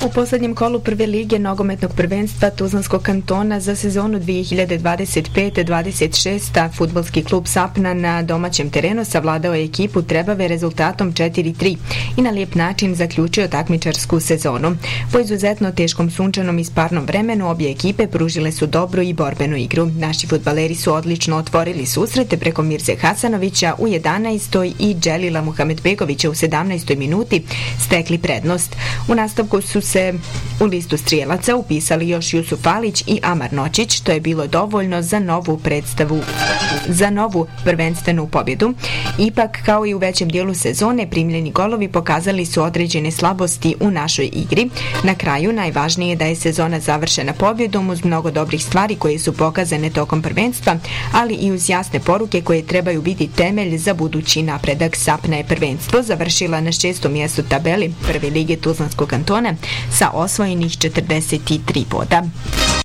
U posljednjem kolu prve lige nogometnog prvenstva Tuzlanskog kantona za sezonu 2025-26 fudbalski klub Sapna na domaćem terenu savladao je ekipu Trebave rezultatom 4-3 i na lijep način zaključio takmičarsku sezonu. Po izuzetno teškom sunčanom i sparnom vremenu obje ekipe pružile su dobru i borbenu igru. Naši fudbaleri su odlično otvorili susrete preko Mirze Hasanovića u 11. i Dželila Muhamedbegovića u 17. minuti stekli prednost. U nastavku su se u listu strijelaca upisali još Jusuf Alić i Amar Nočić, što je bilo dovoljno za novu prvenstvenu pobjedu. Ipak, kao i u većem dijelu sezone, primljeni golovi pokazali su određene slabosti u našoj igri. Na kraju, najvažnije je da je sezona završena pobjedom uz mnogo dobrih stvari koje su pokazane tokom prvenstva, ali i uz jasne poruke koje trebaju biti temelj za budući napredak. Sapna je prvenstvo završila na 6. mjestu tabeli prve lige Tuzlanskog kantona sa osvojenih 43 boda.